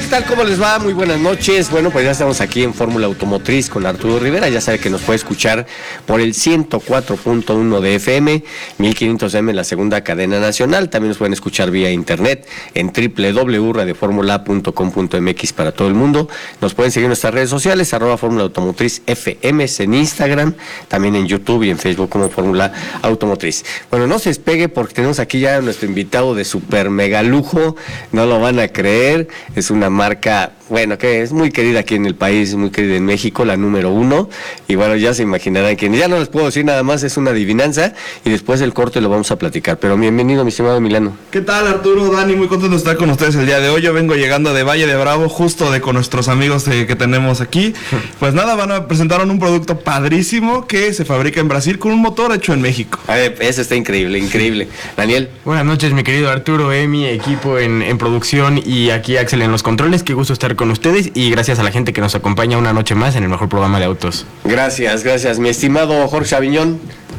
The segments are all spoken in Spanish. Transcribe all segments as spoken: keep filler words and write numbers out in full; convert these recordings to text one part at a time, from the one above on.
¿qué tal? ¿Cómo les va? Muy buenas noches. Bueno, pues ya estamos aquí en Fórmula Automotriz con Arturo Rivera. Ya sabe que nos puede escuchar por el ciento cuatro punto uno de F M, mil quinientos M en la segunda cadena nacional. También nos pueden escuchar vía internet en doble u doble u doble u punto radio fórmula punto com punto m x para todo el mundo. Nos pueden seguir en nuestras redes sociales, arroba Fórmula Automotriz F M en Instagram, también en YouTube y en Facebook como Fórmula Automotriz. Bueno, no se despegue porque tenemos aquí ya a nuestro invitado de super mega lujo. No lo van a creer, es una marca, bueno, que es muy querida aquí en el país, muy querida en México, la número uno, y bueno, ya se imaginarán quién. Ya no les puedo decir nada más, es una adivinanza, y después del corte lo vamos a platicar, pero bienvenido, mi estimado Milano. ¿Qué tal, Arturo, Dani? Muy contento de estar con ustedes el día de hoy. Yo vengo llegando de Valle de Bravo, justo de con nuestros amigos eh, que tenemos aquí. Pues nada, van a presentar un producto padrísimo que se fabrica en Brasil con un motor hecho en México. A ver, eso está increíble, increíble. Daniel. Buenas noches, mi querido Arturo, Emi, equipo en, en producción y aquí Axel en los controles. Qué gusto estar con ustedes y gracias a la gente que nos acompaña una noche más en el mejor programa de autos. Gracias, gracias. Mi estimado Jorge Aviñón.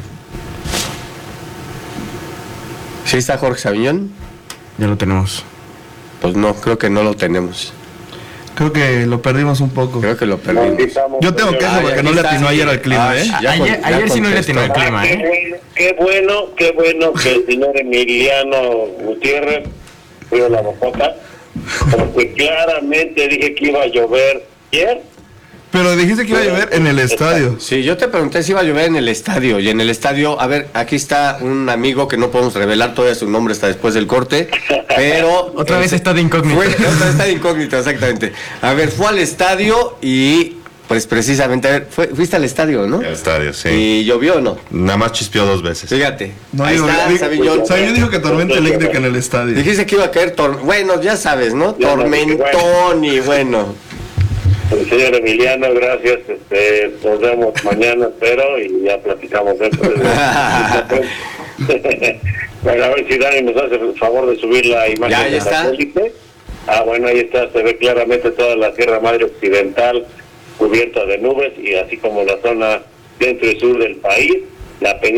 ¿Sí está Jorge Aviñón? Ya lo tenemos. Pues no, creo que no lo tenemos. Creo que lo perdimos un poco. Creo que lo perdimos. Yo tengo queja porque no le atinó ayer al clima, Ah, ¿eh? ya ayer con- ya ayer sí no le contestó. atinó el clima, ¿eh? Qué bueno, qué bueno que el señor Emiliano Gutiérrez fue la bocota, porque claramente dije que iba a llover ayer. Pero dijiste que iba a llover en el estadio. Sí, yo te pregunté si iba a llover en el estadio, y en el estadio, a ver, aquí está un amigo que no podemos revelar todavía su nombre hasta después del corte, pero... Otra vez eh, está de incógnito. Fue, otra vez está de incógnito, exactamente. A ver, fue al estadio y, pues precisamente, a ver, fue, fuiste al estadio, ¿no? El estadio, sí. ¿Y llovió o no? Nada más chispeó dos veces. Fíjate, No, ahí digo, está, digo- Sabiñón. Sabiñón dijo que tormenta eléctrica en el estadio. Dijiste que iba a caer, tor bueno, ya sabes, ¿no? Ya, Tormentón y bueno... El señor Emiliano, gracias. Este, nos vemos mañana, espero, y ya platicamos de esto. Bueno, a ver si Dani nos hace el favor de subir la imagen Ya, ya de está. satélite. Ah, bueno, ahí está, se ve claramente toda la Sierra Madre Occidental cubierta de nubes, y así como la zona centro y sur del país, la península